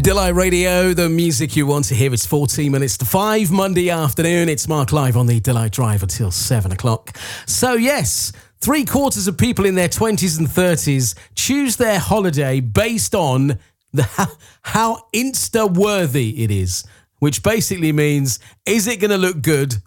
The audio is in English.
Delight Radio, the music you want to hear. It's 14 minutes to 5, Monday afternoon. It's Mark live on the Delight Drive until 7 o'clock. So yes, 3/4 of people in their 20s and 30s choose their holiday based on how Insta-worthy it is, which basically means, is it going to look good